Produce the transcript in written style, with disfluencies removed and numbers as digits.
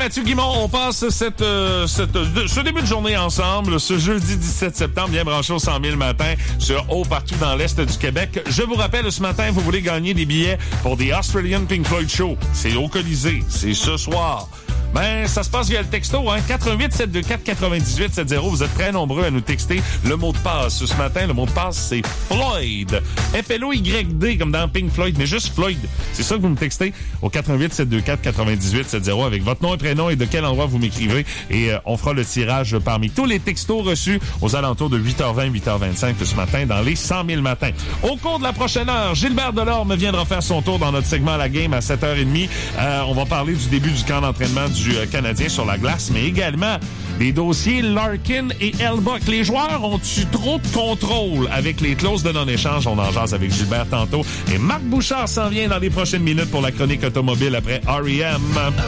Mathieu Guimond, on passe ce début de journée ensemble, ce jeudi 17 septembre, bien branché au 100 000 matin sur haut partout dans l'Est du Québec. Je vous rappelle, ce matin, vous voulez gagner des billets pour The Australian Pink Floyd Show. C'est au Colisée, c'est ce soir. Ben, ça se passe via le texto, hein. 88 724 98 70. Vous êtes très nombreux à nous texter le mot de passe. Ce matin, le mot de passe, c'est Floyd. F-L-O-Y-D, comme dans Pink Floyd, mais juste Floyd. C'est ça que vous me textez au 88 724 98 70 avec votre nom et prénom et de quel endroit vous m'écrivez. Et on fera le tirage parmi tous les textos reçus aux alentours de 8h20, 8h25 ce matin dans les 100 000 matins. Au cours de la prochaine heure, Gilbert Delorme viendra faire son tour dans notre segment La Game à 7h30. On va parler du début du camp d'entraînement du Canadien sur la glace, mais également des dossiers Larkin et Hellebuyck. Les joueurs ont-tu trop de contrôle avec les clauses de non-échange? On en jase avec Gilbert tantôt. Et Marc Bouchard s'en vient dans les prochaines minutes pour la chronique automobile après R.E.M.